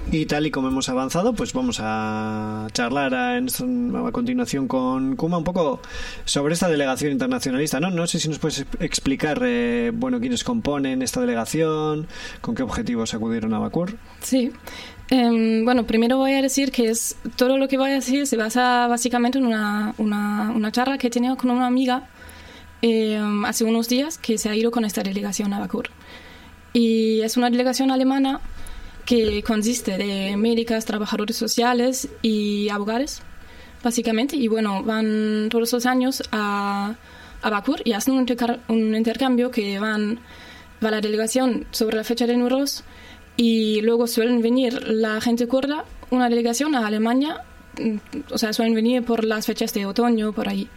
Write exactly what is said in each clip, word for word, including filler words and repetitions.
Y tal y como hemos avanzado, pues vamos a charlar a, en, a continuación con Kuma un poco sobre esta delegación internacionalista, ¿no? No sé si nos puedes explicar, eh, bueno, quiénes componen esta delegación, con qué objetivos acudieron a Bakur. Sí. Eh, bueno, primero voy a decir que es todo lo que voy a decir se basa básicamente en una, una, una charla que he tenido con una amiga eh, hace unos días que se ha ido con esta delegación a Bakur. Y es una delegación alemana que consiste de médicas, trabajadores sociales y abogados, básicamente. Y bueno, van todos los años a, a Bakur y hacen un, interca- un intercambio que van, va la delegación sobre la fecha de Nowruz y luego suelen venir la gente kurda, una delegación a Alemania, o sea, suelen venir por las fechas de otoño, por ahí.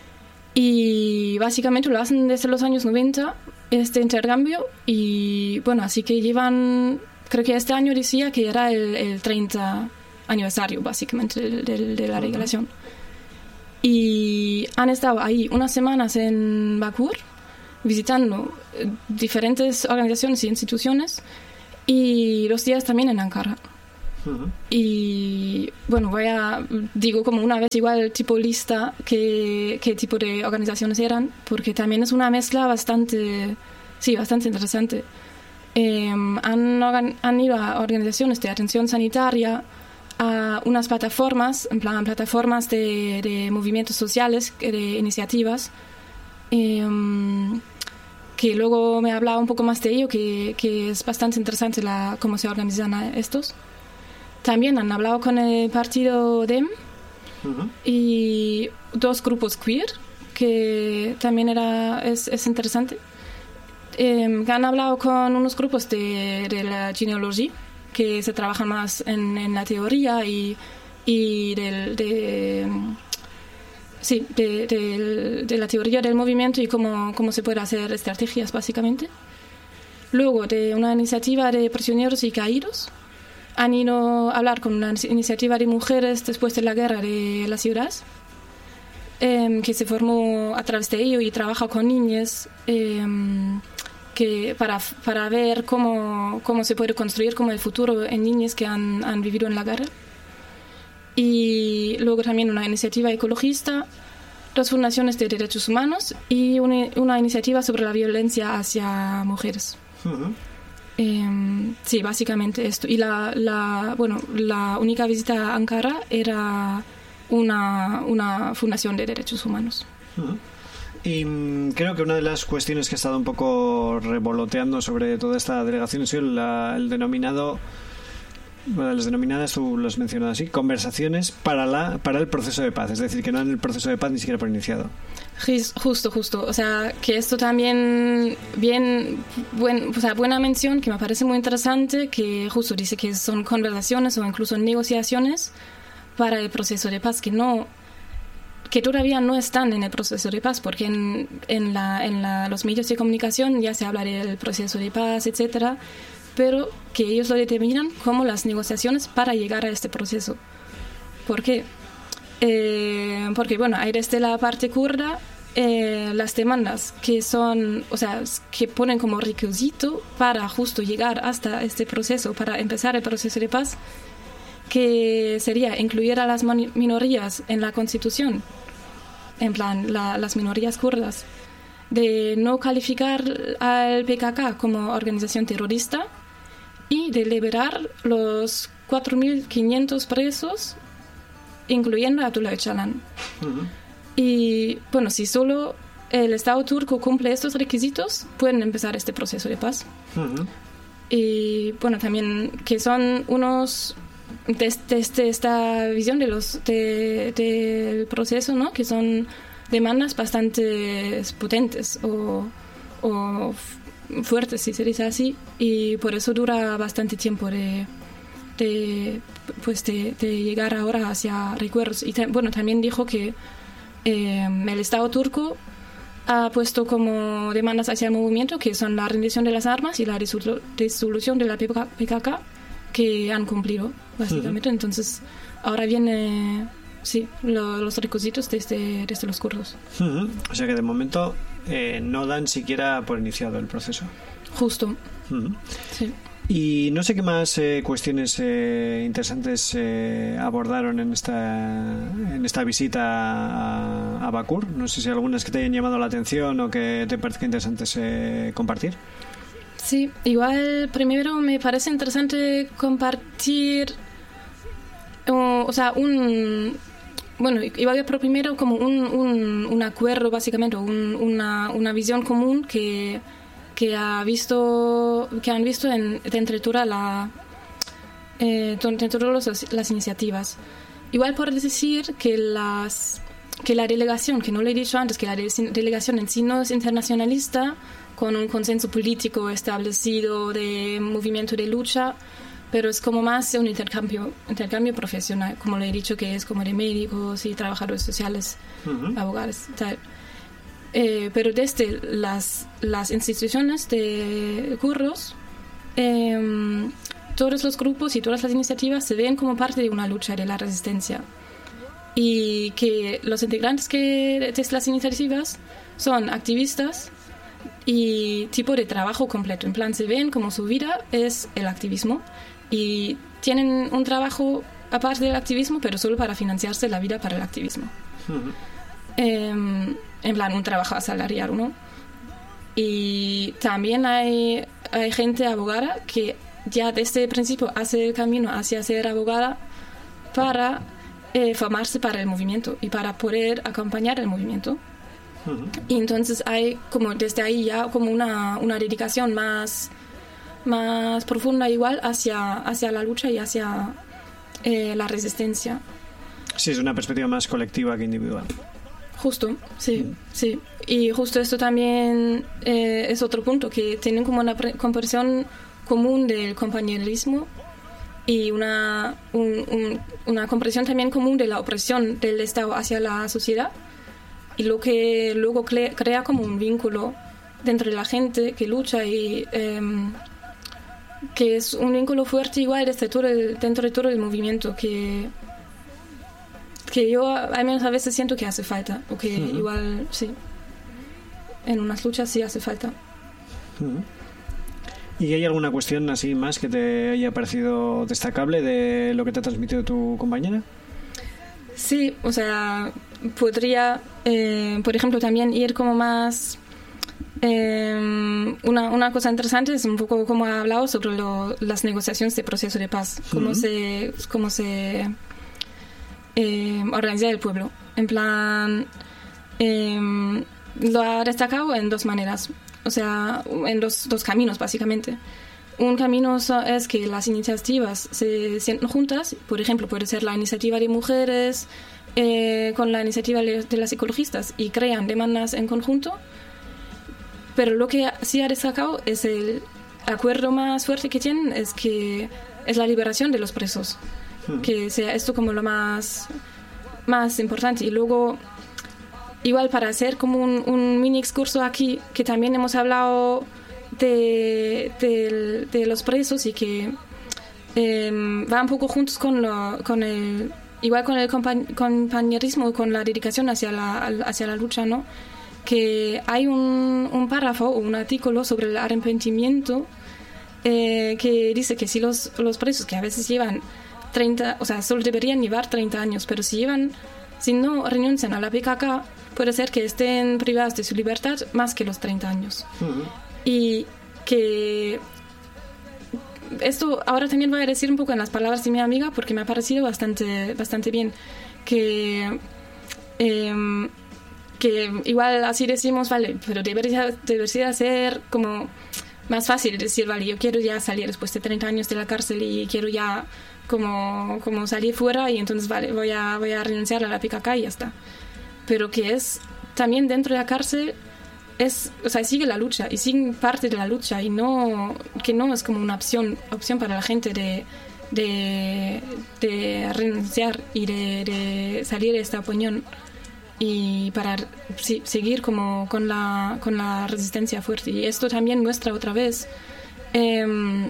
Y básicamente lo hacen desde los años noventa, este intercambio, y bueno, así que llevan... Creo que este año decía que era el, el treinta aniversario, básicamente, de, de, de la delegación. Y han estado ahí unas semanas en Bakur, visitando diferentes organizaciones y instituciones, y los días también en Ankara. Uh-huh. Y bueno, voy a, digo como una vez igual tipo lista qué, qué tipo de organizaciones eran, porque también es una mezcla bastante, sí, bastante interesante. Eh, han, organ- han ido a organizaciones de atención sanitaria, a unas plataformas, en plan plataformas de, de movimientos sociales, de iniciativas, eh, que luego me ha hablado un poco más de ello, que, que es bastante interesante la, cómo se organizan estos. También han hablado con el partido D E M uh-huh. y dos grupos queer, que también era, es, es interesante. Eh, han hablado con unos grupos de, de la genealogía que se trabajan más en, en la teoría y, y del, de, sí, de, de, de la teoría del movimiento y cómo, cómo se puede hacer estrategias básicamente. Luego de una iniciativa de prisioneros y caídos han ido a hablar con una iniciativa de mujeres después de la guerra de la ciudad, eh, que se formó a través de ello y trabaja con niñas eh, que para, para ver cómo, cómo se puede construir como el futuro en niñas que han, han vivido en la guerra. Y luego también una iniciativa ecologista, dos fundaciones de derechos humanos y una, una iniciativa sobre la violencia hacia mujeres. Uh-huh. Eh, sí, básicamente esto. Y la, la, bueno, la única visita a Ankara era una, una fundación de derechos humanos. Uh-huh. Y um, creo que una de las cuestiones que ha estado un poco revoloteando sobre toda esta delegación es el, la, el denominado, bueno, las denominadas, tú lo has mencionado así, conversaciones para, la, para el proceso de paz. Es decir, que no en el proceso de paz ni siquiera por iniciado. Justo, justo. O sea, que esto también, bien, buen, o sea, buena mención, que me parece muy interesante, que justo dice que son conversaciones o incluso negociaciones para el proceso de paz, que no, que todavía no están en el proceso de paz, porque en, en, la, en la, los medios de comunicación ya se habla del proceso de paz, etcétera, pero que ellos lo determinan como las negociaciones para llegar a este proceso. ¿Por qué? Eh, porque bueno, hay desde la parte kurda eh, las demandas que son, o sea, que ponen como requisito para justo llegar hasta este proceso, para empezar el proceso de paz, que sería incluir a las minorías en la constitución, en plan la, las minorías kurdas, de no calificar al P K K como organización terrorista y de liberar los cuatro mil quinientos presos, incluyendo a Abdullah Öcalan. Uh-huh. Y bueno, si solo el Estado turco cumple estos requisitos, pueden empezar este proceso de paz. Uh-huh. Y bueno, también que son unos, desde de, de esta visión de los de, del proceso, ¿no? Que son demandas bastante potentes o, o fuertes, si se dice así, y por eso dura bastante tiempo de De, pues de, de llegar ahora hacia recuerdos. Y te, bueno, también dijo que eh, el Estado turco ha puesto como demandas hacia el movimiento, que son la rendición de las armas y la disolución de la P K K, que han cumplido, básicamente. Uh-huh. Entonces, ahora viene, sí, lo, los requisitos desde, desde los kurdos. Uh-huh. O sea que de momento eh, no dan siquiera por iniciado el proceso. Justo. Uh-huh. Sí. Y no sé qué más eh, cuestiones eh, interesantes eh, abordaron en esta en esta visita a, a Bakur. No sé si algunas que te hayan llamado la atención o que te parezca interesantes eh, compartir. Sí, igual primero me parece interesante compartir, o, o sea, un... Bueno, igual pero primero como un, un, un acuerdo básicamente, un, una, una visión común que... que ha visto que han visto en, entre todas la, eh, las, las iniciativas. Igual por decir que las que la delegación, que no lo he dicho antes, que la delegación en sí no es internacionalista, con un consenso político establecido de movimiento de lucha, pero es como más un intercambio intercambio profesional, como lo he dicho, que es como de médicos y trabajadores sociales, uh-huh. abogados, tal. Eh, pero desde las, las instituciones de curros, eh, todos los grupos y todas las iniciativas se ven como parte de una lucha de la resistencia, y que los integrantes que de las iniciativas son activistas y tipo de trabajo completo, en plan se ven como su vida es el activismo y tienen un trabajo aparte del activismo, pero solo para financiarse la vida para el activismo. Uh-huh. eh, en plan un trabajo asalariado, ¿no? Y también hay, hay gente abogada que ya desde el principio hace el camino hacia ser abogada para eh, formarse para el movimiento y para poder acompañar el movimiento. Uh-huh. Y entonces hay como desde ahí ya como una, una dedicación más, más profunda igual hacia, hacia la lucha y hacia eh, la resistencia. Sí, es una perspectiva más colectiva que individual. Justo, sí, mm. sí. Y justo esto también eh, es otro punto, que tienen como una pre- comprensión común del compañerismo y una, un, un, una comprensión también común de la opresión del Estado hacia la sociedad, y lo que luego cre- crea como un vínculo dentro de la gente que lucha y eh, que es un vínculo fuerte igual desde todo el, dentro de todo el movimiento que... que yo al menos a veces siento que hace falta, o que uh-huh. igual sí, en unas luchas sí hace falta. Uh-huh. ¿Y hay alguna cuestión así más que te haya parecido destacable de lo que te ha transmitido tu compañera? Sí, o sea, podría eh, por ejemplo también ir como más eh, una, una cosa interesante es un poco como ha hablado sobre lo, las negociaciones de proceso de paz, cómo uh-huh. se cómo se Eh, organizar el pueblo. En plan, eh, lo ha destacado en dos maneras, o sea, en dos, dos caminos básicamente. Un camino es que las iniciativas se sienten juntas, por ejemplo, puede ser la iniciativa de mujeres eh, con la iniciativa de las ecologistas y crean demandas en conjunto, pero lo que sí ha destacado es el acuerdo más fuerte que tienen, es que es la liberación de los presos. Que sea esto como lo más más importante. Y luego igual para hacer como un, un mini excurso aquí, que también hemos hablado de, de, de los presos y que eh, va un poco juntos con, lo, con el igual con el compañ- compañerismo, con la dedicación hacia la, hacia la lucha, ¿no? Que hay un, un párrafo o un artículo sobre el arrepentimiento eh, que dice que si los, los presos que a veces llevan treinta, o sea, solo deberían llevar treinta años, pero si llevan, si no renuncian a la P K K, puede ser que estén privados de su libertad más que los treinta años. Uh-huh. Y que esto ahora también voy a decir un poco en las palabras de mi amiga, porque me ha parecido bastante, bastante bien, que eh, que igual así decimos, vale, pero debería, debería ser como más fácil decir, vale, yo quiero ya salir después de treinta años de la cárcel y quiero ya como, como salir fuera y entonces vale, voy a, voy a renunciar a la P K K y ya está. Pero que es también dentro de la cárcel, es, o sea, sigue la lucha y sigue parte de la lucha y no, que no es como una opción, opción para la gente de, de, de renunciar y de, de salir de esta opinión y para sí, seguir como con la, con la resistencia fuerte. Y esto también muestra otra vez eh,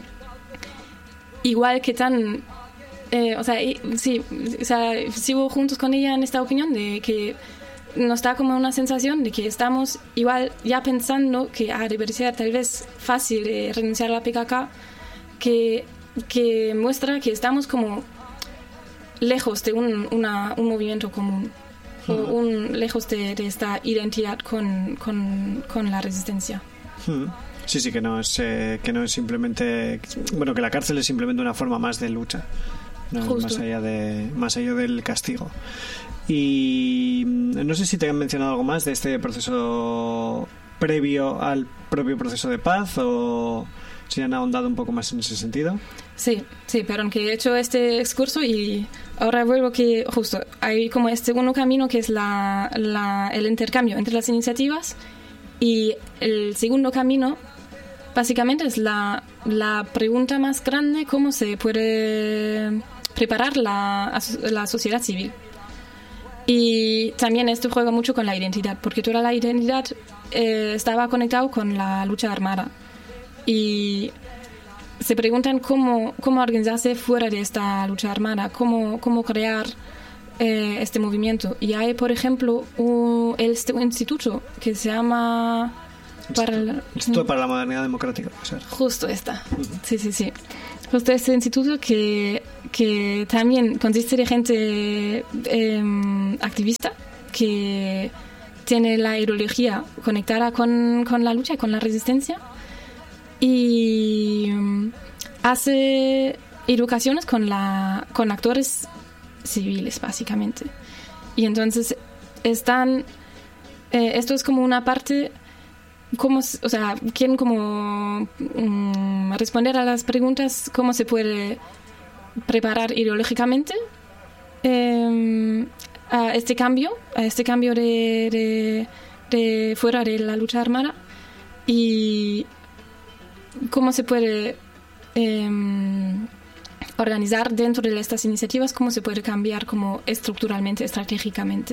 igual que tan eh, o sea, y, sí, o sea, sigo juntos con ella en esta opinión de que nos da como una sensación de que estamos igual ya pensando que ah, debería ser tal vez fácil eh, renunciar a la P K K, que, que muestra que estamos como lejos de un, una, un movimiento común, uh-huh. o un, lejos de, de esta identidad con, con, con la resistencia. Uh-huh. Sí, sí, que no es eh, que no es simplemente, bueno, que la cárcel es simplemente una forma más de lucha, no es más allá de más allá del castigo. Y no sé si te han mencionado algo más de este proceso previo al propio proceso de paz, o si han ahondado un poco más en ese sentido. Sí, sí, pero aunque he hecho este excurso y ahora vuelvo que justo hay como este segundo camino que es la, la, el intercambio entre las iniciativas, y el segundo camino básicamente es la, la pregunta más grande: cómo se puede preparar la, la sociedad civil. Y también esto juega mucho con la identidad, porque toda la identidad eh, estaba conectado con la lucha armada. Y se preguntan cómo, cómo organizarse fuera de esta lucha armada, cómo, cómo crear eh, este movimiento. Y hay, por ejemplo, un, este instituto que se llama... Para el, Instituto para la Modernidad Democrática. O sea. Justo esta. Uh-huh. Sí, sí, sí. Justo este instituto que, que también consiste de gente eh, activista que tiene la ideología conectada con, con la lucha y con la resistencia, y hace educaciones con, la, con actores civiles, básicamente. Y entonces están... Eh, esto es como una parte... Cómo, o sea, quieren como um, responder a las preguntas: cómo se puede preparar ideológicamente eh, a este cambio, a este cambio de, de, de fuera de la lucha armada, y cómo se puede eh, organizar dentro de estas iniciativas, cómo se puede cambiar como estructuralmente, estratégicamente.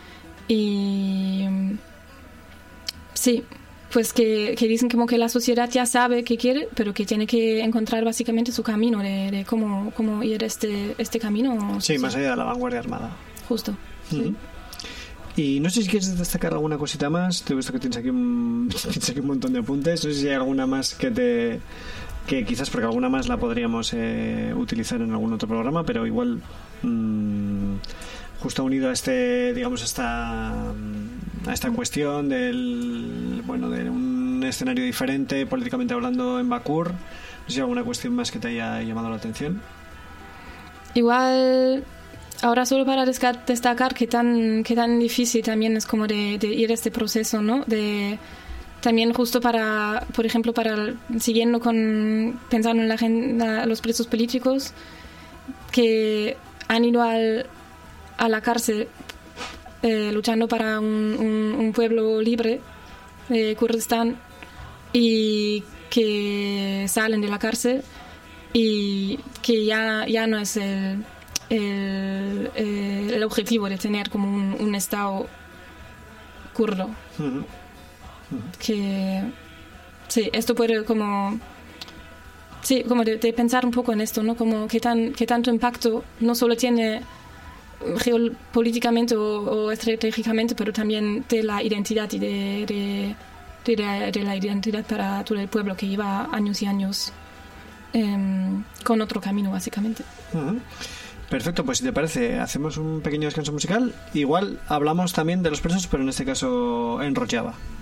Y sí, pues que, que dicen como que la sociedad ya sabe qué quiere, pero que tiene que encontrar básicamente su camino de, de cómo, cómo ir este, este camino. Sí, sí, más allá de la vanguardia armada. Justo. Uh-huh. Sí. Y no sé si quieres destacar alguna cosita más. Te he visto que tienes aquí un, tienes aquí un montón de apuntes. No sé si hay alguna más que te... que quizás, porque alguna más la podríamos eh, utilizar en algún otro programa, pero igual... Mmm, justo unido a este, digamos, a esta, a esta cuestión del, bueno, de un escenario diferente políticamente hablando en Bakur, no sé si hay alguna cuestión más que te haya llamado la atención. Igual, ahora solo para destacar que tan, que tan difícil también es como de, de ir este proceso, ¿no? De también justo para, por ejemplo, para siguiendo con, pensando en la agenda, los presos políticos que han ido al a la cárcel eh, luchando para un, un, un pueblo libre de Kurdistán, y que salen de la cárcel y que ya, ya no es el, el, el, el objetivo de tener como un, un estado kurdo. Uh-huh. Uh-huh. Que sí, esto puede como sí, como de, de pensar un poco en esto, ¿no? Como qué tan, qué tanto impacto no solo tiene geopolíticamente o, o estratégicamente, pero también de la identidad y de, de, de, de, de la identidad para todo el pueblo que lleva años y años eh, con otro camino, básicamente. Uh-huh. Perfecto, pues si te parece, hacemos un pequeño descanso musical. Igual hablamos también de los presos, pero en este caso en Rojava.